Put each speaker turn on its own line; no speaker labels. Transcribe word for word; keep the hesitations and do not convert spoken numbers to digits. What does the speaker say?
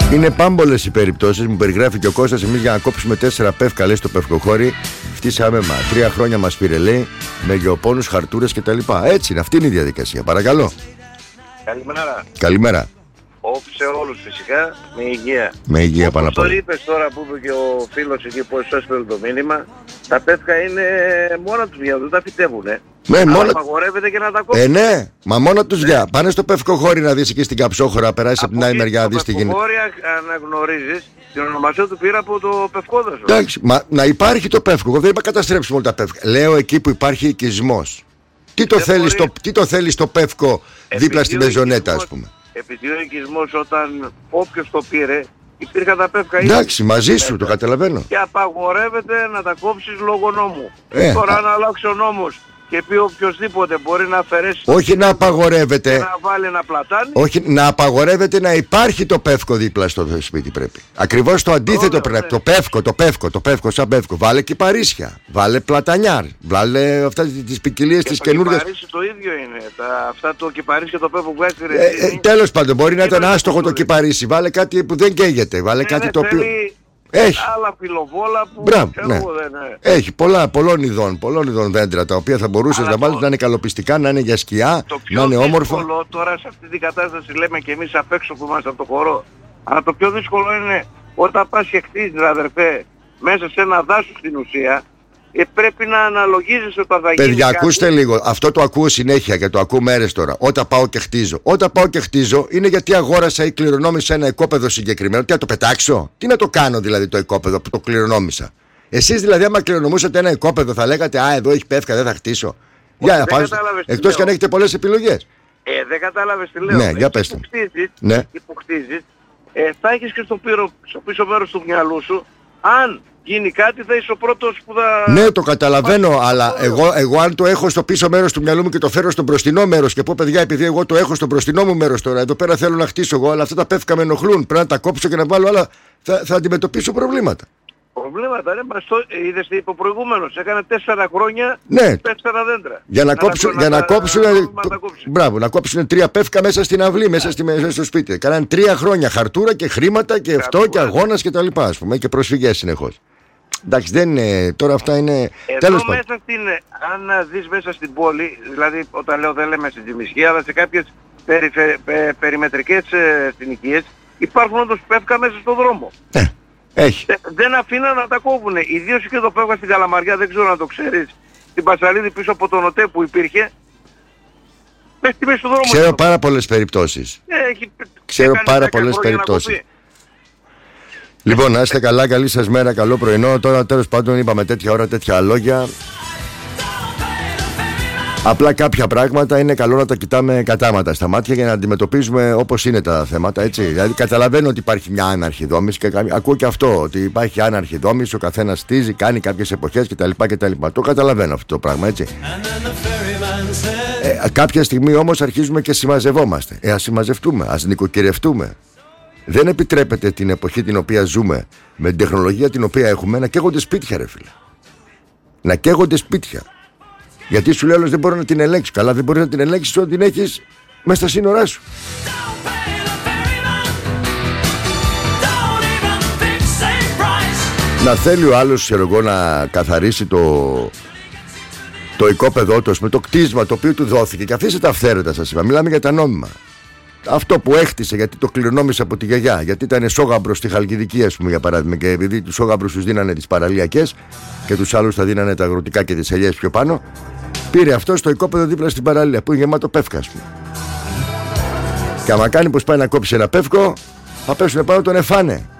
Είναι πάμπολες οι περιπτώσεις, μου περιγράφει και ο Κώστας. Εμείς για να κόψουμε τέσσερα πεύκα, λέει, στο πευκοχώρι, φτύσαμε μα. Τρία χρόνια μας πήρε, λέει, με γεωπόνους, χαρτούρες κτλ. Έτσι είναι, αυτή είναι η διαδικασία. Παρακαλώ.
Καλημέρα.
Καλημέρα.
Όχι σε όλους φυσικά, με υγεία.
Με υγεία πάνω απ' όλα.
Όπως το είπες τώρα που είπε και ο φίλος εκεί που έσπερε το μήνυμα, τα πεύκα είναι μόνα τους βγαίνουν, δεν τα φυτεύουνε.
Ναι,
αλλά
μόνο...
απαγορεύεται και να τα κόψουν.
Ε, ναι, μα μόνο τους βγαίνουν. Ναι. Πάνε στο πευκοχώρι να δεις εκεί στην Καψόχωρα, περάσεις από την άλλη μεριά, να δεις τι γίνεται.
Στο πευκοχώρι αναγνωρίζεις την ονομασία του πήρα από το πευκόδασο.
Εντάξει, μα να υπάρχει το πεύκο. Εγώ δεν είπα καταστρέψουμε όλα τα πεύκα. Λέω εκεί που υπάρχει οικισμός. Τι το θέλει στο, τι το θέλει στο πεύκο δίπλα στη μεζονέτα, ας πούμε.
Επειδή ο οικισμός όταν όποιος το πήρε, υπήρχαν τα πεύκα ήδη.
Εντάξει, μαζί σου, το καταλαβαίνω.
Και απαγορεύεται να τα κόψεις λόγω νόμου.
Ε,
Τώρα
α...
αν αλλάξει ο νόμος και πει οποιοσδήποτε μπορεί να αφαιρέσει...
Όχι να απαγορεύεται.
Και να βάλει ένα πλατάνι.
Όχι να απαγορεύεται να υπάρχει το πεύκο δίπλα στο σπίτι πρέπει. Ακριβώς το αντίθετο Ωραία, πρέπει. Ναι. Το πεύκο, το πεύκο, το πεύκο σαν πεύκο. Βάλε κυπαρίσια, βάλε πλατανιάρ, βάλε αυτές τις ποικιλίες τις καινούργιες.
Το κυπαρίσι το ίδιο είναι. Τα, αυτά το κυπαρίσι και το πεύκο που βγάζει τη
ε, ε, τέλος πάντων, μπορεί να ήταν άστοχο το κυπαρίσι. Βάλε κάτι που δεν καίγεται. Βάλε
ε,
κάτι
ναι,
το οποίο...
Έχει. Άλλα φιλοβόλα που
Μπράβο, ναι.
εγώ δεν είναι.
Έχει πολλά, πολλών ειδών, πολλών ειδών δέντρα τα οποία θα μπορούσες να βάλεις το... να είναι καλοπιστικά, να είναι για σκιά, να είναι όμορφο.
Το πιο δύσκολο τώρα σε αυτή την κατάσταση λέμε και εμείς απ' έξω που είμαστε από το χώρο. Αλλά το πιο δύσκολο είναι όταν πας και χτίζεις, αδερφέ, μέσα σε ένα δάσος στην ουσία, ε, πρέπει να αναλογίζεσαι όταν θα γίνει.
Παιδιά,
κάτι.
ακούστε λίγο. Αυτό το ακούω συνέχεια και το ακούω μέρες τώρα. Όταν πάω και χτίζω. Όταν πάω και χτίζω είναι γιατί αγόρασα ή κληρονόμησα ένα οικόπεδο συγκεκριμένο. Τι να το πετάξω, τι να το κάνω δηλαδή το οικόπεδο που το κληρονόμησα. Εσείς δηλαδή, άμα κληρονομούσατε ένα οικόπεδο, θα λέγατε α, εδώ έχει πεύκα, δεν θα χτίσω. Για να πάω. Εκτός και αν έχετε πολλές επιλογές.
Ε, δεν κατάλαβες τι λέω.
Ναι, για πες μου.
Ναι. Που χτίζεις, ε, θα έχεις και στο, πύρο, στο πίσω μέρος του μυαλού σου, αν γίνει κάτι θα είσαι ο πρώτος που θα...
Ναι, το καταλαβαίνω, Ά, αλλά εγώ, εγώ αν το έχω στο πίσω μέρος του μυαλού μου και το φέρω στο μπροστινό μέρος και πω παιδιά, επειδή εγώ το έχω στο μπροστινό μου μέρος τώρα, εδώ πέρα θέλω να χτίσω εγώ, αλλά αυτά τα πεύκα με ενοχλούν, πρέπει να τα κόψω και να βάλω άλλα, θα, θα αντιμετωπίσω προβλήματα.
Προβλήματα, ναι, μας το είδες τι είπε ο προηγούμενος, έκανε τέσσερα χρόνια,
ναι.
τέσσερα δέντρα.
Για να, κόψουν, για να, κόψουν, να, το, μπράβο, να κόψουν τρία πεύκα μέσα στην αυλή, μέσα, στη, μέσα στο σπίτι. Κάναν τρία χρόνια χαρτούρα και χρήματα και αυτό και αγώνας και τα λοιπά, ας πούμε, και προσφυγές συνεχώς. Εντάξει, δεν είναι, τώρα αυτά είναι...
Εδώ
τέλος
μέσα πάντων. Στην, αν δεις μέσα στην πόλη, δηλαδή όταν λέω δεν λέμε στην Τζιμισχή, αλλά σε κάποιες περιφε, πε, περιμετρικές ε, συνοικίες υπάρχουν όντως πεύκα μέσα στον δρόμο.
Ε, έχει.
Ε, δεν αφήναν να τα κόβουνε. Ιδίως και το πεύκα στην Καλαμαριά, δεν ξέρω να το ξέρεις, στην Πασαλίδη πίσω από τον ΟΤΕ που υπήρχε. Πες τη μέση στον δρόμο.
Ξέρω πάρα πολλές περιπτώσεις.
Ε, έχει,
ξέρω πάρα πολλές περιπτώσεις. Λοιπόν, να είστε καλά, καλή σας μέρα, καλό πρωινό. Τώρα τέλος πάντων είπαμε τέτοια ώρα, τέτοια λόγια. Απλά κάποια πράγματα είναι καλό να τα κοιτάμε κατάματα στα μάτια για να αντιμετωπίζουμε όπως είναι τα θέματα, έτσι. Δηλαδή καταλαβαίνω ότι υπάρχει μια άναρχη δόμηση και ακούω και αυτό, ότι υπάρχει άναρχη δόμηση, ο καθένας στίζει, κάνει κάποιες εποχές κτλ. κτλ. Το καταλαβαίνω αυτό το πράγμα, έτσι. Ε, κάποια στιγμή όμως αρχίζουμε και συμμαζευόμαστε. Ε, ας συμμαζευτούμε, ας νοικοκυρευτούμε. Δεν επιτρέπεται την εποχή την οποία ζούμε, με την τεχνολογία την οποία έχουμε, να καίγονται σπίτια, ρε φίλε. Να καίγονται σπίτια. Γιατί σου λέω δεν μπορώ να την ελέγξω. Καλά, δεν μπορεί να την ελέγξεις όταν την έχεις μέσα στα σύνορά σου. Να θέλει ο άλλος, ξέρω εγώ, να καθαρίσει το, το οικόπεδό του, με το κτίσμα το οποίο του δόθηκε. Και αφήστε τα αυθαίρετα, σας είπα. Μιλάμε για τα νόμιμα. Αυτό που έχτισε γιατί το κληρονόμησε από τη γιαγιά, γιατί ήταν σόγαμπρο στη Χαλκιδική, ας πούμε, για παράδειγμα, και επειδή τους σόγαμπρους τους δίνανε τις παραλιακές και τους άλλους θα δίνανε τα αγροτικά και τις ελιές πιο πάνω, πήρε αυτό στο οικόπεδο δίπλα στην παραλία που είναι γεμάτο πεύκα, ας πούμε. Και άμα κάνει πως πάει να κόψει ένα πεύκο, θα πέσουνε πάνω τον εφάνε.